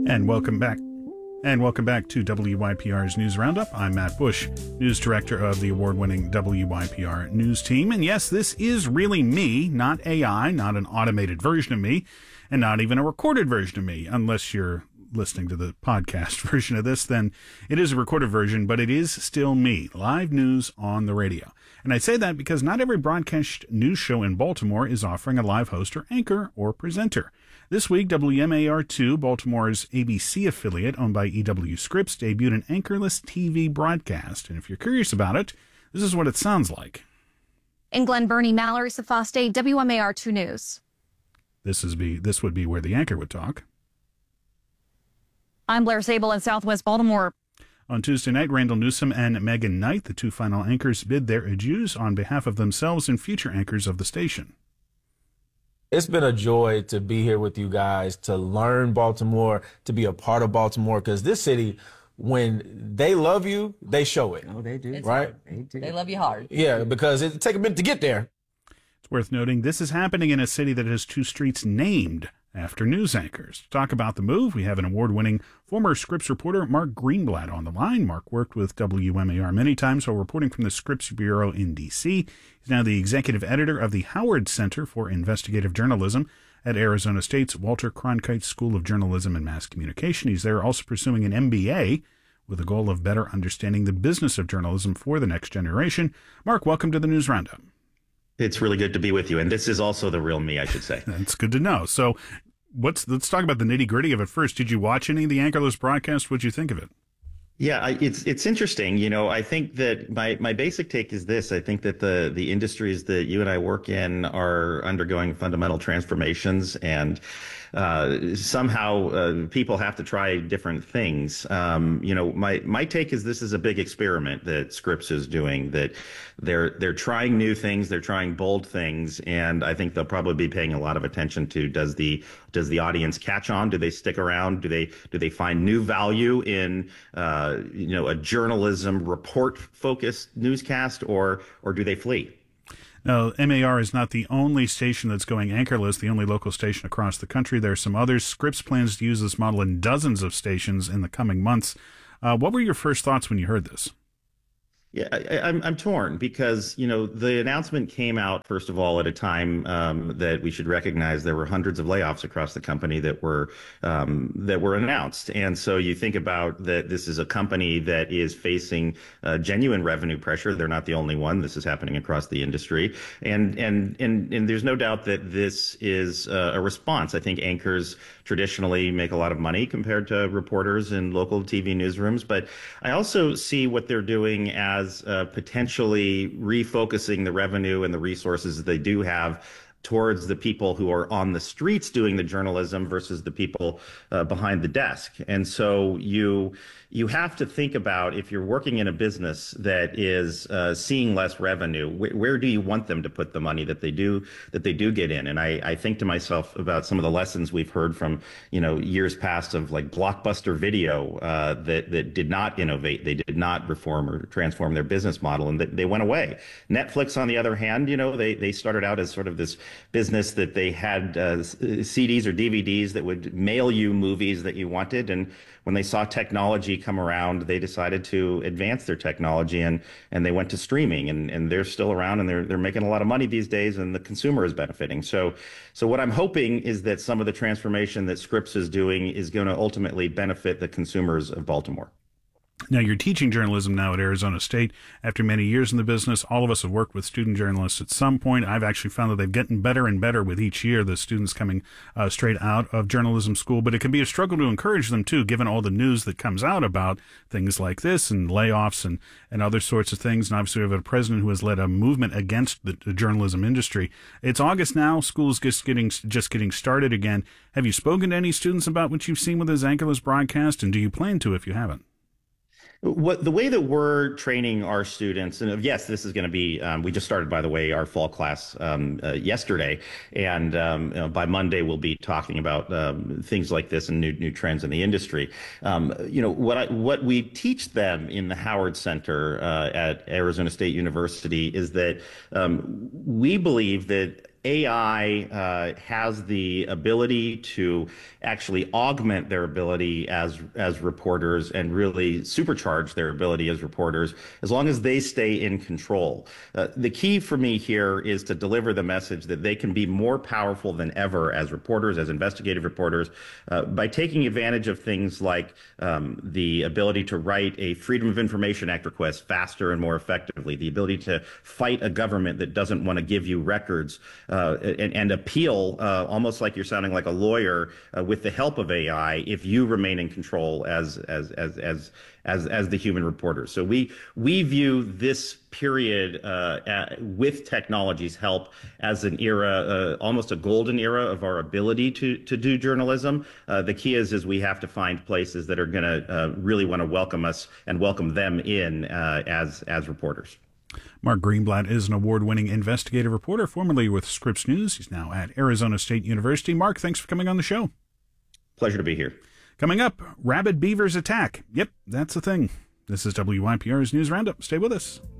And welcome back. And welcome back to WYPR's News Roundup. I'm Matt Bush, News Director of the award-winning WYPR News Team. And yes, this is really me, not AI, not an automated version of me, and not even a recorded version of me. Unless you're listening to the podcast version of this, then it is a recorded version, but it is still me, live news on the radio. And I say that because not every broadcast news show in Baltimore is offering a live host or anchor or presenter. This week, WMAR2, Baltimore's ABC affiliate owned by EW Scripps, debuted an anchorless TV broadcast. And if you're curious about it, this is what it sounds like. In Glen Burnie, Mallory Safaste, WMAR2 News. This would be where the anchor would talk. I'm Blair Sable in Southwest Baltimore. On Tuesday night, Randall Newsom and Megan Knight, the two final anchors, bid their adieus on behalf of themselves and future anchors of the station. It's been a joy to be here with you guys, to learn Baltimore, to be a part of Baltimore, because this city, when they love you, they show it. Oh, they do. Right? They do. They love you hard. Yeah, because it takes a minute to get there. It's worth noting this is happening in a city that has two streets named after news anchors. To talk about the move, we have an award-winning former Scripps reporter, Mark Greenblatt, on the line. Mark worked with WMAR many times while reporting from the Scripps Bureau in D.C. He's now the executive editor of the Howard Center for Investigative Journalism at Arizona State's Walter Cronkite School of Journalism and Mass Communication. He's there also pursuing an MBA with the goal of better understanding the business of journalism for the next generation. Mark, welcome to the News Roundup. It's really good to be with you. And this is also the real me, I should say. That's good to know. So let's talk about the nitty-gritty of it first. Did you watch any of the anchorless broadcast? What'd you think of it? Yeah, it's interesting. You know, I think that my basic take is this. I think that the industries that you and I work in are undergoing fundamental transformations, and somehow people have to try different things. You know, my take is this is a big experiment that Scripps is doing, that they're trying new things, they're trying bold things, and I think they'll probably be paying a lot of attention to does the audience catch on? Do they stick around? Do they find new value in a journalism report focused newscast, or do they flee? Now, MAR is not the only station that's going anchorless, the only local station across the country. There are some others. Scripps plans to use this model in dozens of stations in the coming months. What were your first thoughts when you heard this? Yeah, I'm torn because, you know, the announcement came out, first of all, at a time that we should recognize there were hundreds of layoffs across the company that were announced. And so you think about that this is a company that is facing genuine revenue pressure. They're not the only one. This is happening across the industry. And there's no doubt that this is a response. I think anchors traditionally make a lot of money compared to reporters in local TV newsrooms. But I also see what they're doing as potentially refocusing the revenue and the resources that they do have towards the people who are on the streets doing the journalism versus the people behind the desk. And so you have to think about, if you're working in a business that is seeing less revenue, where do you want them to put the money that they do get in? And I think to myself about some of the lessons we've heard from, you know, years past of like Blockbuster Video that did not innovate, they did not reform or transform their business model, and they went away. Netflix, on the other hand, you know, they started out as sort of this business that they had CDs or DVDs that would mail you movies that you wanted, and when they saw technology come around, they decided to advance their technology and they went to streaming, and they're still around, and they're making a lot of money these days, and the consumer is benefiting. So what I'm hoping is that some of the transformation that Scripps is doing is going to ultimately benefit the consumers of Baltimore. Now, you're teaching journalism now at Arizona State. After many years in the business, all of us have worked with student journalists at some point. I've actually found that they've gotten better and better with each year, the students coming straight out of journalism school. But it can be a struggle to encourage them, too, given all the news that comes out about things like this and layoffs and other sorts of things. And obviously, we have a president who has led a movement against the journalism industry. It's August now. School's just getting started again. Have you spoken to any students about what you've seen with this anchorless broadcast, and do you plan to if you haven't? The way that we're training our students, and yes, this is going to be, we just started, by the way, our fall class yesterday, and by Monday we'll be talking about things like this and new trends in the industry. What we teach them in the Howard Center at Arizona State University is that we believe that AI has the ability to actually augment their ability as reporters and really supercharge their ability as reporters as long as they stay in control. The key for me here is to deliver the message that they can be more powerful than ever as reporters, as investigative reporters, by taking advantage of things like the ability to write a Freedom of Information Act request faster and more effectively, the ability to fight a government that doesn't want to give you records, and appeal almost like you're sounding like a lawyer with the help of AI if you remain in control as the human reporter. So we view this period with technology's help as an era, almost a golden era of our ability to do journalism. The key is we have to find places that are going to really want to welcome us and welcome them in as reporters. Mark Greenblatt is an award-winning investigative reporter, formerly with Scripps News. He's now at Arizona State University. Mark, thanks for coming on the show. Pleasure to be here. Coming up, rabid beavers attack. Yep, that's a thing. This is WYPR's News Roundup. Stay with us.